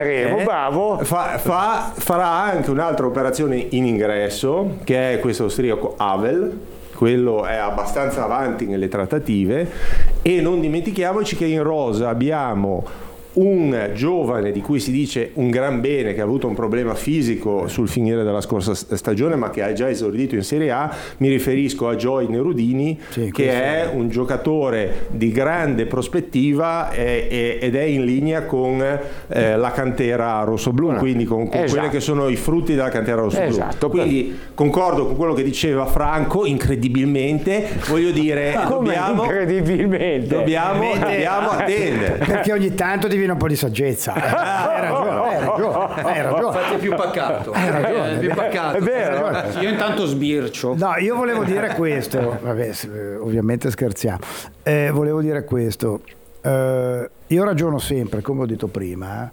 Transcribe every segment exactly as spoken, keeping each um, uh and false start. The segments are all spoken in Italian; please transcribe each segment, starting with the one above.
Eh, bravo. Fa, fa, farà anche un'altra operazione in ingresso, che è questo austriaco Havel. Quello è abbastanza avanti nelle trattative, e non dimentichiamoci che in rosa abbiamo un giovane di cui si dice un gran bene, che ha avuto un problema fisico sul finire della scorsa stagione ma che ha già esordito in Serie A. Mi riferisco a Joy Nerudini, sì, che è un giocatore di grande prospettiva e, e, ed è in linea con eh, la cantera rossoblù, quindi con, con esatto. quelle che sono i frutti della cantera rossoblù. Esatto. Quindi concordo con quello che diceva Franco, incredibilmente, voglio dire, dobbiamo, incredibilmente dobbiamo, dobbiamo attendere, perché ogni tanto divina un po' di saggezza. Hai ragione, hai ragione, hai ragione. Infatti è più pacato. Hai ragione, è più pacato. È vero. Io intanto sbircio. No, io volevo dire questo. Vabbè, ovviamente scherziamo. Eh, volevo dire questo. Eh, io ragiono sempre, come ho detto prima,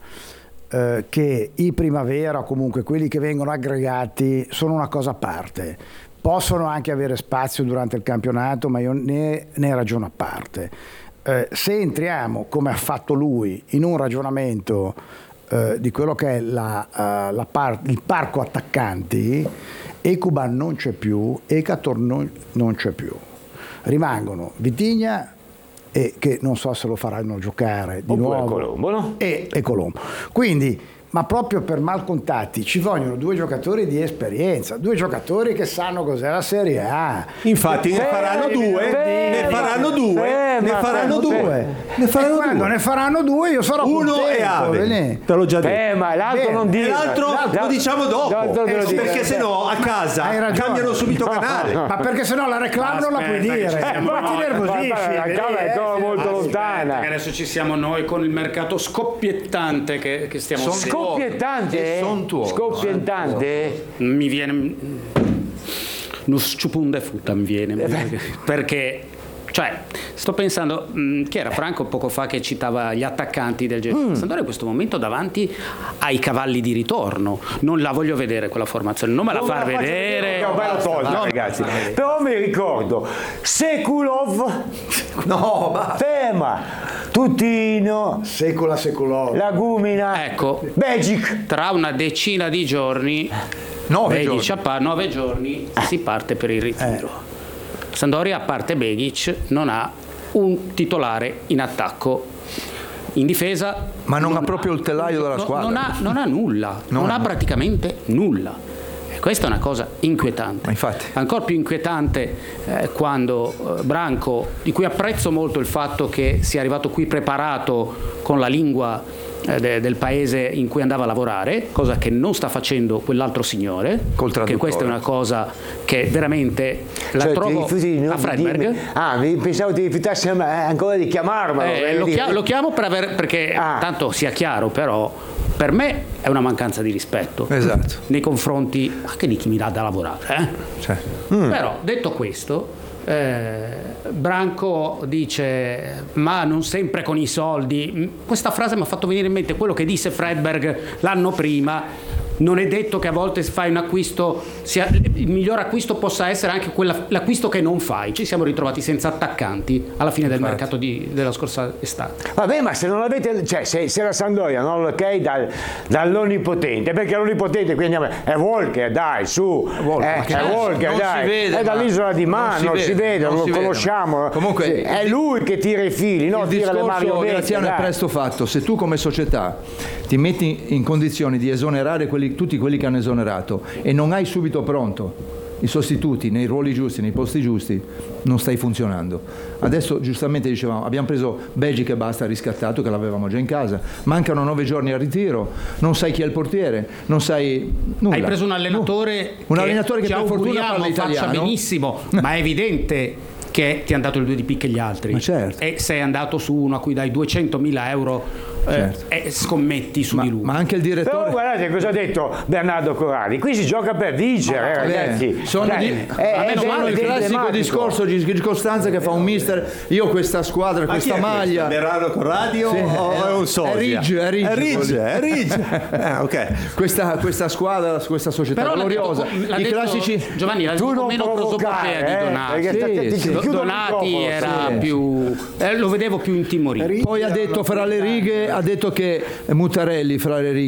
eh, che i primavera, o comunque quelli che vengono aggregati, sono una cosa a parte. Possono anche avere spazio durante il campionato, ma io ne, ne ragiono a parte. Eh, se entriamo, come ha fatto lui, in un ragionamento eh, di quello che è la, uh, la par- il parco attaccanti, Ekuban non c'è più, Ekator non, non c'è più. Rimangono Vitigna, e che non so se lo faranno giocare di Oppure nuovo, Colombo, no? e, e Colombo. Quindi, ma proprio per malcontatti ci vogliono due giocatori di esperienza, due giocatori che sanno cos'è la Serie A. Infatti ne faranno due, ne faranno due, ne faranno due, ne faranno due. Quando ne faranno due io sarò uno contento, è Ave, te l'ho già detto. Eh, ma l'altro Bene. non dire. L'altro L'altro- lo diciamo dopo, l'altro te lo eh, dico. perché sennò a casa hai ragione. cambiano subito canale. Ma perché sennò la reclama non la puoi Aspetta, che dire, ci siamo poi ti noi. nervosisci. La vedi, cava è eh, ancora sì. molto Aspetta, lontana. che adesso ci siamo noi con il mercato scoppiettante che, che stiamo Son- seguendo. Scoppiettante? Sontuoso, Scoppiettante? Mi viene uno sciupunde futta mi viene perché, perché cioè sto pensando mh, chi era Franco poco fa che citava gli attaccanti del genere. mm. Sampdoria in questo momento davanti ai cavalli di ritorno, non la voglio vedere quella formazione, non me la far vedere. È un bello tolto, No, ragazzi. Però mi ricordo Sekulov, No, ma Tema, Tutino, Secola Secolò. Lagumina, ecco, Begic. tra una decina di giorni nove Begic giorni. a pa- nove giorni si parte per il ritiro. Sampdoria, a parte Begic, non ha un titolare in attacco. In difesa Ma non ha proprio il telaio della no- squadra. non ha, non ha nulla, No, non ha no. praticamente nulla. E questa è una cosa inquietante. Ma infatti. Ancora più inquietante eh, quando eh, Branco, di cui apprezzo molto il fatto che sia arrivato qui preparato con la lingua eh, de- del paese in cui andava a lavorare, cosa che non sta facendo quell'altro signore, Col che traduttore. questa è una cosa che veramente la Cioè, trovo ti rifiuti di- a Fredberg. di- ah, mi pensavo ti rifiutassi ancora di chiamarmelo. Eh, lo, chia- lo chiamo per aver, perché Ah. tanto sia chiaro, però per me è una mancanza di rispetto Esatto. nei confronti anche di chi mi dà da lavorare. eh. Cioè, Però detto questo, eh, Branco dice ma non sempre con i soldi. Questa frase mi ha fatto venire in mente quello che disse Fredberg l'anno prima. Non è detto che a volte fai un acquisto, sia, il miglior acquisto possa essere anche quella, l'acquisto che non fai. Ci siamo ritrovati senza attaccanti alla fine del mercato di, della scorsa estate. Vabbè, ma se non avete, cioè se, se la Sampdoria non lo ok dal, dall'onnipotente, perché l'onnipotente qui andiamo, è Walker, dai, su, Walker, eh, ma è che- Walker, non dai, si vede, è dall'isola di ma- Mano, non si si vede, vede, non lo si vede. conosciamo. Comunque, Sì, è lui che tira i fili, no? il Tira le discorso, marionnette. Graziano, è dai. presto fatto. Se tu come società ti metti in condizioni di esonerare quelli- tutti quelli che hanno esonerato e non hai subito pronto i sostituti nei ruoli giusti, nei posti giusti, non stai funzionando. Adesso giustamente dicevamo, abbiamo preso Begic e basta, riscattato, che l'avevamo già in casa, mancano nove giorni al ritiro, non sai chi è il portiere, non sai nulla. Hai preso un allenatore No. un che, allenatore che ci per fortuna auguriamo parla faccia italiano. benissimo, ma è evidente che ti hanno dato il due di picche gli altri. Ma certo. E sei andato su uno a cui dai duecentomila euro eh, Certo. e scommetti su ma, di lui. ma anche il Però direttore. guardate cosa ha detto Bernardo Corradi, qui si gioca per vincere, eh, ragazzi. sono Cioè, di- è- a è meno ben- male il ben classico tematico. discorso di di Costanza che fa un mister, io questa squadra, questa maglia. Verano con radio Sì, o è- è un sosia? è Ridge, è Ridge, È Ridge, vuol è Ridge. Ah, ok. Questa, questa squadra, questa società Però l'ha gloriosa, detto- l'ha i detto- classici. Giovanni l'ha Tu detto non meno provocare, prosopopea di eh, Donati. perché sta- ti- ti sì. chiudo il Donati microfono, era sì. più eh, lo vedevo più intimorito. Poi ha detto fra le righe, ha detto che Mutarelli fra le righe